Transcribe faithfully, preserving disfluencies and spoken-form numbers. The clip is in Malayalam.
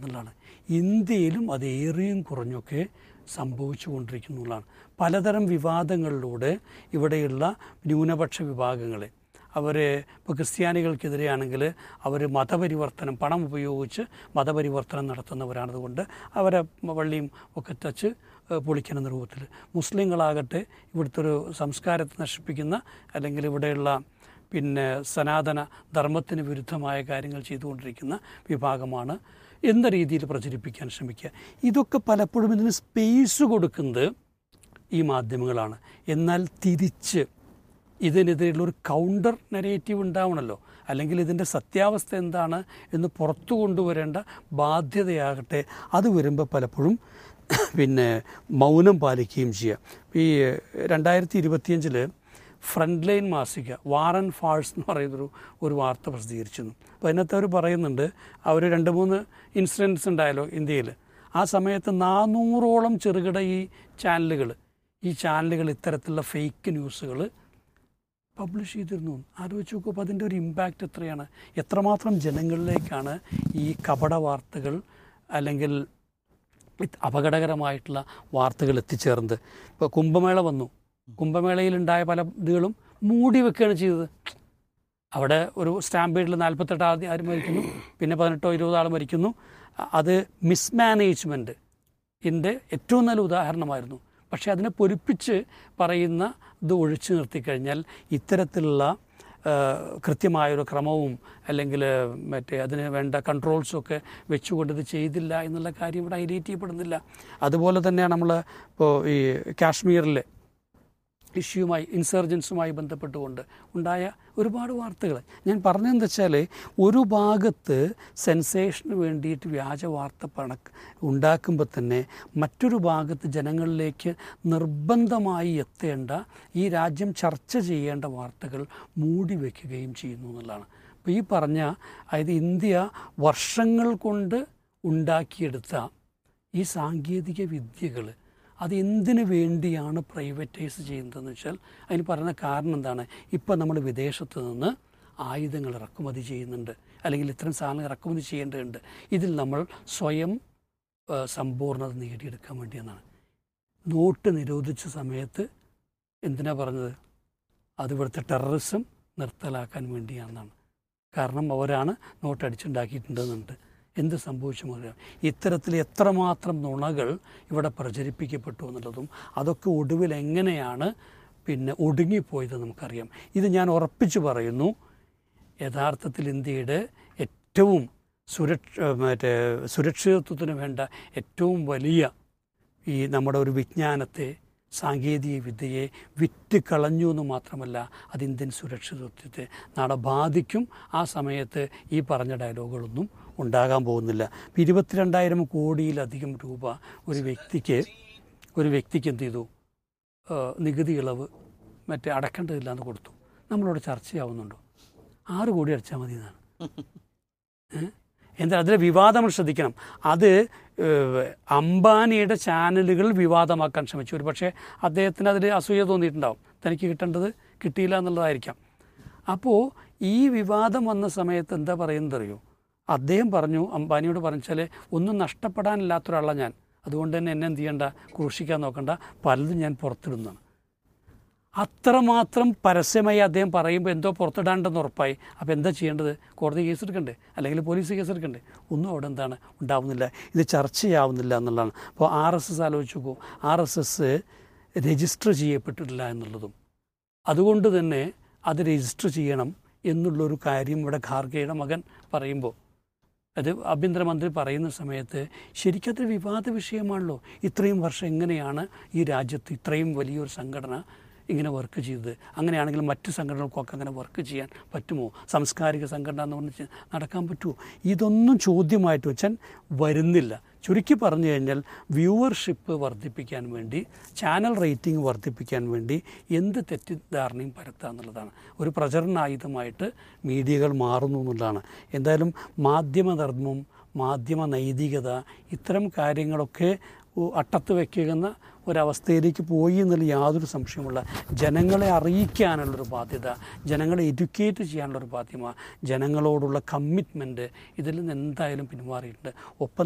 എന്നുള്ളതാണ്. ഇന്ത്യയിലും അത് ഏറിയും കുറഞ്ഞൊക്കെ സംഭവിച്ചു കൊണ്ടിരിക്കുന്നുള്ളതാണ്. പലതരം വിവാദങ്ങളിലൂടെ ഇവിടെയുള്ള ന്യൂനപക്ഷ വിഭാഗങ്ങളെ അവർ ഇപ്പോൾ ക്രിസ്ത്യാനികൾക്കെതിരെയാണെങ്കിൽ അവർ മതപരിവർത്തനം പണം ഉപയോഗിച്ച് മതപരിവർത്തനം നടത്തുന്നവരാണതുകൊണ്ട് അവരെ പള്ളിയും ഒക്കെ തച്ച് പൊളിക്കുന്ന രൂപത്തിൽ, മുസ്ലിങ്ങളാകട്ടെ ഇവിടുത്തെ ഒരു സംസ്കാരത്തെ നശിപ്പിക്കുന്ന അല്ലെങ്കിൽ ഇവിടെയുള്ള പിന്നെ സനാതന ധർമ്മത്തിന് വിരുദ്ധമായ കാര്യങ്ങൾ ചെയ്തുകൊണ്ടിരിക്കുന്ന വിഭാഗമാണ് എന്ന രീതിയിൽ പ്രചരിപ്പിക്കാൻ ശ്രമിക്കുക. ഇതൊക്കെ പലപ്പോഴും ഇതിന് സ്പേസ് കൊടുക്കുന്നത് ഈ മാധ്യമങ്ങളാണ്. എന്നാൽ തിരിച്ച് ഇതിനെതിരെയുള്ളൊരു കൗണ്ടർ നെറേറ്റീവ് ഉണ്ടാവണമല്ലോ, അല്ലെങ്കിൽ ഇതിൻ്റെ സത്യാവസ്ഥ എന്താണ് എന്ന് പുറത്തു കൊണ്ടുവരേണ്ട ബാധ്യതയാകട്ടെ അത് വരുമ്പോൾ പലപ്പോഴും പിന്നെ മൗനം പാലിക്കുകയും ചെയ്യുക. ഈ രണ്ടായിരത്തി ഇരുപത്തിയഞ്ചിൽ ഫ്രണ്ട് ലൈൻ മാസിക വാർ ആൻഡ് ഫാൾസ് എന്ന് പറയുന്നൊരു ഒരു വാർത്ത പ്രസിദ്ധീകരിച്ചിരുന്നു. അപ്പോൾ അതിനകത്ത് അവർ പറയുന്നുണ്ട്, അവർ രണ്ട് മൂന്ന് ഇൻസിഡൻറ്റ്സ് ഉണ്ടായല്ലോ ഇന്ത്യയിൽ. ആ സമയത്ത് നാനൂറോളം ചെറുകിട ഈ ചാനലുകൾ ഈ ചാനലുകൾ ഇത്തരത്തിലുള്ള ഫേക്ക് ന്യൂസുകൾ പബ്ലിഷ് ചെയ്തിരുന്നു. ആലോചിച്ച് നോക്കൂ, അപ്പോൾ അതിൻ്റെ ഒരു ഇമ്പാക്റ്റ് എത്രയാണ്, എത്രമാത്രം ജനങ്ങളിലേക്കാണ് ഈ കപട വാർത്തകൾ അല്ലെങ്കിൽ അപകടകരമായിട്ടുള്ള വാർത്തകൾ എത്തിച്ചേർന്നത്. ഇപ്പോൾ കുംഭമേള വന്നു, കുംഭമേളയിലുണ്ടായ പല ഇതുകളും മൂടി വെക്കുകയാണ് ചെയ്തത്. അവിടെ ഒരു സ്റ്റാമ്പേഡിൽ നാൽപ്പത്തെട്ട് ആദ്യം ആരും മരിക്കുന്നു, പിന്നെ പതിനെട്ടോ ഇരുപതോ ആൾ മരിക്കുന്നു. അത് മിസ്മാനേജ്മെൻറ്റ് ഇതിൻ്റെ ഏറ്റവും നല്ല ഉദാഹരണമായിരുന്നു. പക്ഷേ അതിനെ പൊലിപ്പിച്ച് പറയുന്ന ഇത് ഒഴിച്ചു നിർത്തിക്കഴിഞ്ഞാൽ ഇത്തരത്തിലുള്ള കൃത്യമായൊരു ക്രമവും അല്ലെങ്കിൽ മറ്റേ അതിന് വേണ്ട കൺട്രോൾസൊക്കെ വെച്ചുകൊണ്ട് ഇത് ചെയ്തില്ല എന്നുള്ള കാര്യം ഇവിടെ ഹൈലൈറ്റ് ചെയ്യപ്പെടുന്നില്ല. അതുപോലെ തന്നെയാണ് നമ്മൾ ഇപ്പോൾ ഈ കാശ്മീരിലെ ഇഷ്യൂമായി ഇൻസർജൻസുമായി ബന്ധപ്പെട്ടുകൊണ്ട് ഉണ്ടായ ഒരുപാട് വാർത്തകൾ. ഞാൻ പറഞ്ഞതെന്ന് വെച്ചാൽ ഒരു ഭാഗത്ത് സെൻസേഷന് വേണ്ടിയിട്ട് വ്യാജ വാർത്ത പണ ഉണ്ടാക്കുമ്പോൾ തന്നെ മറ്റൊരു ഭാഗത്ത് ജനങ്ങളിലേക്ക് നിർബന്ധമായി എത്തേണ്ട ഈ രാജ്യം ചർച്ച ചെയ്യേണ്ട വാർത്തകൾ മൂടി വയ്ക്കുകയും ചെയ്യുന്നു എന്നുള്ളതാണ്. അപ്പോൾ ഈ പറഞ്ഞ അതായത് ഇന്ത്യ വർഷങ്ങൾ കൊണ്ട് ഉണ്ടാക്കിയെടുത്ത ഈ സാങ്കേതിക വിദ്യകൾ അത് എന്തിനു വേണ്ടിയാണ് പ്രൈവറ്റൈസ് ചെയ്യുന്നതെന്ന് വെച്ചാൽ അതിന് പറയുന്ന കാരണം എന്താണ്? ഇപ്പം നമ്മൾ വിദേശത്ത് നിന്ന് ആയുധങ്ങൾ ഇറക്കുമതി ചെയ്യുന്നുണ്ട്, അല്ലെങ്കിൽ ഇത്തരം സാധനങ്ങൾ ഇറക്കുമതി ചെയ്യേണ്ടതുണ്ട്. ഇതിൽ നമ്മൾ സ്വയം സമ്പൂർണ്ണത നേടിയെടുക്കാൻ വേണ്ടിയെന്നാണ്. നോട്ട് നിരോധിച്ച സമയത്ത് എന്തിനാ പറഞ്ഞത്? അത് ഇവിടുത്തെ ടെററിസം നിർത്തലാക്കാൻ വേണ്ടിയാണെന്നാണ്. കാരണം അവരാണ് നോട്ട് അടിച്ചുണ്ടാക്കിയിട്ടുണ്ടെന്നുണ്ട്. എന്ത് സംഭവിച്ചു അറിയാം. ഇത്തരത്തിൽ എത്രമാത്രം നുണകൾ ഇവിടെ പ്രചരിപ്പിക്കപ്പെട്ടു എന്നുള്ളതും അതൊക്കെ ഒടുവിൽ എങ്ങനെയാണ് പിന്നെ ഒടുങ്ങിപ്പോയത് നമുക്കറിയാം. ഇത് ഞാൻ ഉറപ്പിച്ചു പറയുന്നു, യഥാർത്ഥത്തിൽ ഇന്ത്യയുടെ ഏറ്റവും സുരക്ഷ മറ്റേ സുരക്ഷിതത്വത്തിന് വേണ്ട ഏറ്റവും വലിയ ഈ നമ്മുടെ ഒരു വിജ്ഞാനത്തെ സാങ്കേതിക വിദ്യയെ വിറ്റ് കളഞ്ഞു എന്ന് മാത്രമല്ല അത് ഇന്ത്യൻ സുരക്ഷിതത്വത്തെ നാളെ ബാധിക്കും. ആ സമയത്ത് ഈ പറഞ്ഞ ഡയലോഗുകളൊന്നും ഉണ്ടാകാൻ പോകുന്നില്ല. ഇരുപത്തിരണ്ടായിരം കോടിയിലധികം രൂപ ഒരു വ്യക്തിക്ക് ഒരു വ്യക്തിക്ക് എന്ത് ചെയ്തു? നികുതി ഇളവ് മറ്റേ അടക്കേണ്ടതില്ല എന്ന് കൊടുത്തു. നമ്മളോട് ചർച്ചയാവുന്നുണ്ടോ? ആറ് കോടി അടച്ചാൽ മതി എന്നാണ്. എന്താ അതിലെ വിവാദം ശ്രദ്ധിക്കണം. അത് അംബാനിയുടെ ചാനലുകൾ വിവാദമാക്കാൻ ശ്രമിച്ചു. ഒരു പക്ഷേ അദ്ദേഹത്തിന് അതിൽ അസൂയ തോന്നിയിട്ടുണ്ടാവും, തനിക്ക് കിട്ടേണ്ടത് കിട്ടിയില്ല എന്നുള്ളതായിരിക്കാം. അപ്പോൾ ഈ വിവാദം വന്ന സമയത്ത് എന്താ പറയുന്നത് അറിയോ? അദ്ദേഹം പറഞ്ഞു, അംബാനിയോട് പറഞ്ഞാൽ ഒന്നും നഷ്ടപ്പെടാനില്ലാത്ത ഒരാളാണ് ഞാൻ, അതുകൊണ്ട് തന്നെ എന്നെ എന്ത് ചെയ്യണ്ട, ക്രൂശിക്കാൻ നോക്കണ്ട, പലതും ഞാൻ പുറത്തിടുന്നതാണ്. അത്രമാത്രം പരസ്യമായി അദ്ദേഹം പറയുമ്പോൾ എന്തോ പുറത്തിടാണ്ടെന്ന് ഉറപ്പായി. അപ്പോൾ എന്താ ചെയ്യേണ്ടത്? കോടതി കേസെടുക്കണ്ടേ, അല്ലെങ്കിൽ പോലീസ് കേസെടുക്കണ്ടേ? ഒന്നും അവിടെ എന്താണ് ഉണ്ടാവുന്നില്ല, ഇത് ചർച്ചയാവുന്നില്ല എന്നുള്ളതാണ്. അപ്പോൾ ആർ എസ് എസ് ആലോചിച്ച് നോക്കൂ, ആർ എസ് എസ് രജിസ്റ്റർ ചെയ്യപ്പെട്ടിട്ടില്ല എന്നുള്ളതും അതുകൊണ്ട് തന്നെ അത് രജിസ്റ്റർ ചെയ്യണം എന്നുള്ളൊരു കാര്യം ഇവിടെ ഖാർഗെയുടെ മകൻ പറയുമ്പോൾ, അത് ആഭ്യന്തരമന്ത്രി പറയുന്ന സമയത്ത് ശരിക്കതൊരു വിവാദ വിഷയമാണല്ലോ. ഇത്രയും വർഷം എങ്ങനെയാണ് ഈ രാജ്യത്ത് ഇത്രയും വലിയൊരു സംഘടന ഇങ്ങനെ വർക്ക് ചെയ്തത്? അങ്ങനെയാണെങ്കിൽ മറ്റ് സംഘടനകൾക്കൊക്കെ അങ്ങനെ വർക്ക് ചെയ്യാൻ പറ്റുമോ? സാംസ്കാരിക സംഘടന എന്ന് പറഞ്ഞ് നടക്കാൻ പറ്റുമോ? ഇതൊന്നും ചോദ്യമായിട്ട് വെച്ചാൽ വരുന്നില്ല. ചുരുക്കി പറഞ്ഞു കഴിഞ്ഞാൽ വ്യൂവർഷിപ്പ് വർദ്ധിപ്പിക്കാൻ വേണ്ടി, ചാനൽ റേറ്റിംഗ് വർദ്ധിപ്പിക്കാൻ വേണ്ടി എന്ത് തെറ്റിദ്ധാരണയും പരത്തുക എന്നുള്ളതാണ്. ഒരു പ്രചരണായുധമായിട്ട് മീഡിയകൾ മാറുന്നു എന്നുള്ളതാണ്. എന്തായാലും മാധ്യമധർമ്മം, മാധ്യമ നൈതികത, ഇത്തരം കാര്യങ്ങളൊക്കെ അട്ടത്ത് വയ്ക്കുന്ന ഒരവസ്ഥയിലേക്ക് പോയി എന്നുള്ള യാതൊരു സംശയമുള്ള, ജനങ്ങളെ അറിയിക്കാനുള്ളൊരു ബാധ്യത, ജനങ്ങളെ എഡ്യൂക്കേറ്റ് ചെയ്യാനുള്ളൊരു ബാധ്യത, ജനങ്ങളോടുള്ള കമ്മിറ്റ്മെൻറ്റ് ഇതിൽ നിന്ന് എന്തായാലും പിന്മാറിയിട്ടുണ്ട്. ഒപ്പം